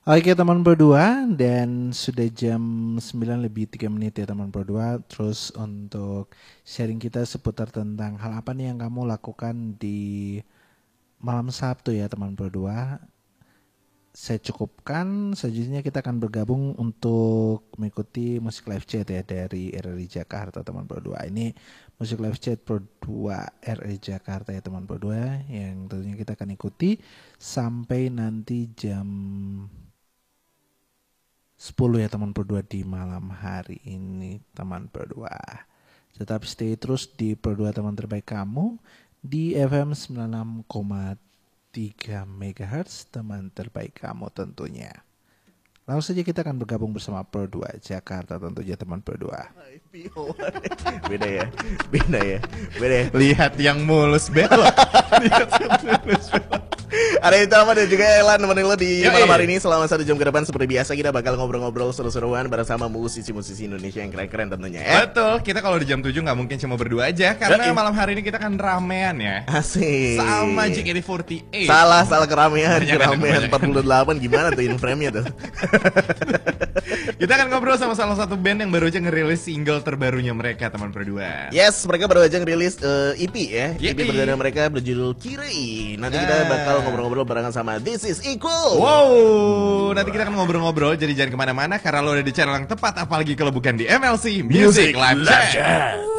Oke teman berdua, dan sudah jam 9 lebih 3 menit ya teman berdua. Terus untuk sharing kita seputar tentang hal apa nih yang kamu lakukan di malam Sabtu ya teman berdua. Saya cukupkan, selanjutnya kita akan bergabung untuk mengikuti musik live chat ya dari RRI Jakarta teman berdua. Ini musik live chat Pro 2 RRI Jakarta ya teman berdua, yang tentunya kita akan ikuti sampai nanti jam 10 ya teman berdua di malam hari ini teman berdua. Tetap stay terus di berdua teman terbaik kamu di FM 96,3 MHz teman terbaik kamu tentunya. Langsung saja kita akan bergabung bersama Pro 2 Jakarta tentunya teman berdua. Beda ya. Lihat yang mulus belok. Lihat yang mulus belok. Ada Itama dan juga Elan nemenin lo di malam hari ini selama 1 jam ke depan. Seperti biasa kita bakal ngobrol-ngobrol seru-seruan bersama musisi-musisi Indonesia yang keren-keren tentunya ya. Betul, kita kalau di jam 7 gak mungkin cuma berdua aja. Karena malam hari ini kita kan ramean ya. Asik. Sama JKT48. Salah keramaian. Banyak. 48 gimana tuh in frame-nya tuh. Kita akan ngobrol sama salah satu band yang baru aja ngerilis single terbarunya mereka teman berdua. Yes, mereka baru aja ngerilis EP ya. EP Yoi. perdana mereka berjudul Kirei. Nanti kita bakal ngobrol-ngobrol barengan sama This Is Equal. Wow, nanti kita akan ngobrol-ngobrol, jadi jangan kemana-mana karena lo udah di channel yang tepat, apalagi kalau bukan di MLC Music Live Chat.